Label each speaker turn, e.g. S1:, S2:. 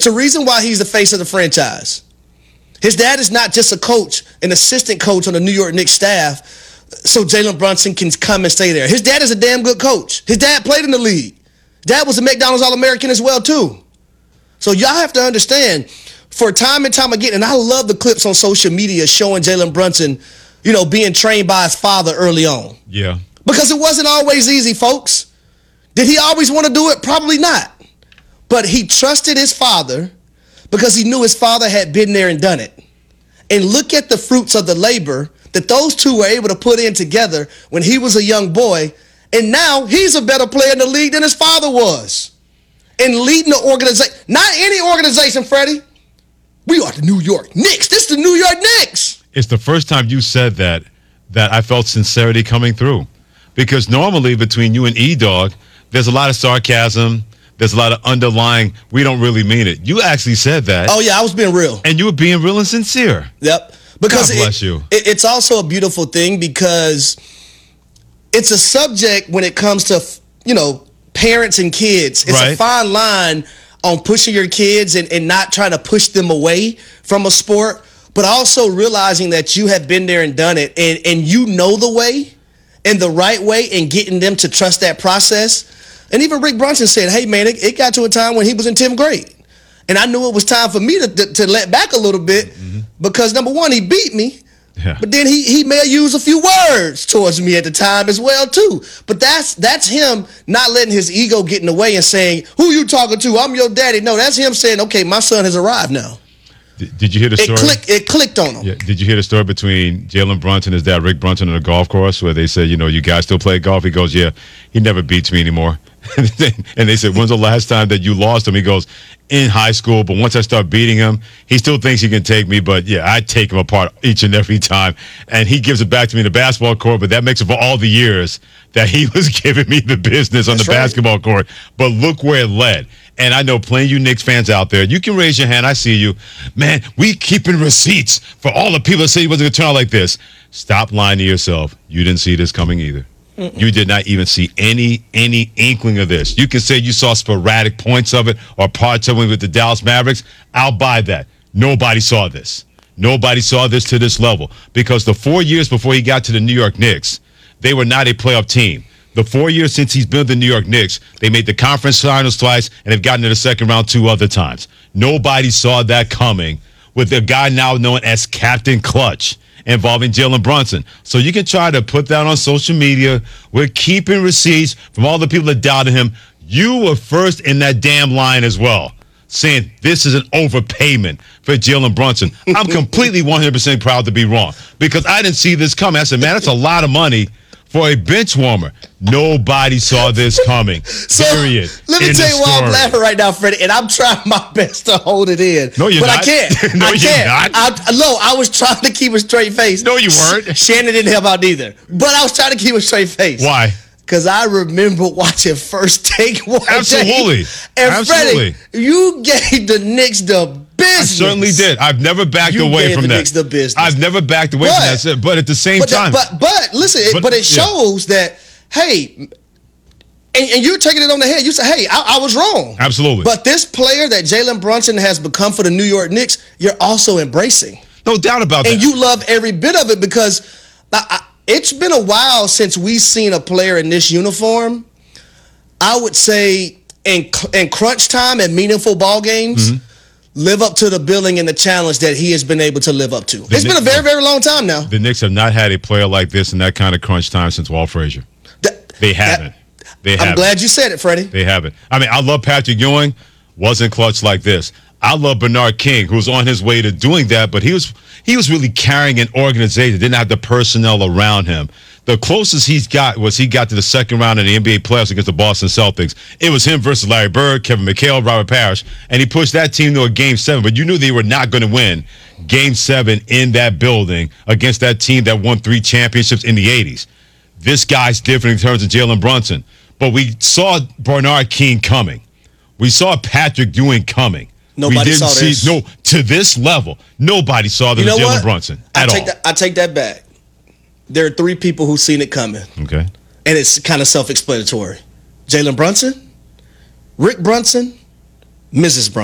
S1: It's a reason why he's the face of the franchise. His dad is not just a coach, an assistant coach on the New York Knicks staff, so Jalen Brunson can come and stay there. His dad is a damn good coach. His dad played in the league. Dad was a McDonald's All-American as well, too. So y'all have to understand, for time and time again, and I love the clips on social media showing Jalen Brunson, being trained by his father early on.
S2: Yeah.
S1: Because it wasn't always easy, folks. Did he always want to do it? Probably not. But he trusted his father because he knew his father had been there and done it. And look at the fruits of the labor that those two were able to put in together when he was a young boy. And now he's a better player in the league than his father was. And leading the organization. Not any organization, Freddie. We are the New York Knicks. This is the New York Knicks.
S2: It's the first time you said that I felt sincerity coming through. Because normally between you and E-Dog, there's a lot of sarcasm. There's a lot of underlying, we don't really mean it. You actually said that.
S1: Oh, yeah, I was being real.
S2: And you were being real and sincere.
S1: Yep. Because
S2: God bless you.
S1: It's also a beautiful thing because it's a subject when it comes to, parents and kids. It's
S2: right.
S1: A fine line on pushing your kids and not trying to push them away from a sport, but also realizing that you have been there and done it and you know the way and the right way and getting them to trust that process. And even Rick Brunson said, hey, man, it got to a time when he was in 10th grade. And I knew it was time for me to let back a little bit because, number one, he beat me.
S2: Yeah.
S1: But then he may have used a few words towards me at the time as well, too. But that's him not letting his ego get in the way and saying, who you talking to? I'm your daddy. No, that's him saying, okay, my son has arrived now.
S2: Did you hear the story?
S1: It clicked on him.
S2: Yeah. Did you hear the story between Jalen Brunson and his dad, Rick Brunson, on a golf course where they said, you guys still play golf? He goes, yeah, he never beats me anymore. And they said, when's the last time that you lost him? He goes, in high school, but once I start beating him, he still thinks he can take me, but yeah, I take him apart each and every time. And he gives it back to me in the basketball court, but that makes it for all the years that he was giving me the business on the basketball court. But look where it led. And I know plenty of you Knicks fans out there, you can raise your hand, I see you. Man, we keeping receipts for all the people that say it wasn't going to turn out like this. Stop lying to yourself. You didn't see this coming either. You did not even see any inkling of this. You can say you saw sporadic points of it or parts of it with the Dallas Mavericks. I'll buy that. Nobody saw this. Nobody saw this to this level because the 4 years before he got to the New York Knicks, they were not a playoff team. The 4 years since he's been with the New York Knicks, they made the conference finals twice and have gotten to the second round 2 other times. Nobody saw that coming with a guy now known as Captain Clutch involving Jalen Brunson. So you can try to put that on social media. We're keeping receipts from all the people that doubted him. You were first in that damn line as well, saying this is an overpayment for Jalen Brunson. I'm completely 100% proud to be wrong because I didn't see this coming. I said, man, that's a lot of money for a bench warmer. Nobody saw this coming. Period.
S1: Let me tell you why I'm laughing right now, Freddie, and I'm trying my best to hold it in.
S2: No, you're
S1: but
S2: not.
S1: I can't.
S2: No,
S1: I
S2: you're
S1: can't.
S2: not.
S1: I was trying to keep a straight face.
S2: No, you weren't.
S1: Shannon didn't help out either. But I was trying to keep a straight face.
S2: Why?
S1: Because I remember watching First Take one
S2: Absolutely.
S1: day. And
S2: Absolutely.
S1: Freddie, you gave the Knicks the business.
S2: I certainly did. I've never backed away from that.
S1: Knicks the business.
S2: I've never backed away from that. But at the same time.
S1: But listen, it shows that, hey, and you're taking it on the head. You say, hey, I was wrong.
S2: Absolutely.
S1: But this player that Jalen Brunson has become for the New York Knicks, you're also embracing.
S2: No doubt about that.
S1: And you love every bit of it because it's been a while since we've seen a player in this uniform. I would say in crunch time and meaningful ball games, live up to the billing and the challenge that he has been able to live up to. It's been a very, very long time now.
S2: The Knicks have not had a player like this in that kind of crunch time since Walt Frazier. They haven't.
S1: I'm glad you said it, Freddie.
S2: They haven't. I mean, I love Patrick Ewing. Wasn't clutch like this. I love Bernard King, who's on his way to doing that, but he was really carrying an organization, didn't have the personnel around him. The closest he got to the second round of the NBA playoffs against the Boston Celtics. It was him versus Larry Bird, Kevin McHale, Robert Parrish, and he pushed that team to a Game 7, but you knew they were not going to win Game 7 in that building against that team that won 3 championships in the 80s. This guy's different in terms of Jalen Brunson. But we saw Bernard King coming. We saw Patrick Ewing coming.
S1: Nobody saw this.
S2: No, to this level, nobody saw this with Jalen Brunson at all.
S1: I take that back. There are 3 people who've seen it coming.
S2: Okay.
S1: And it's kind of self-explanatory. Jalen Brunson, Rick Brunson, Mrs. Brunson.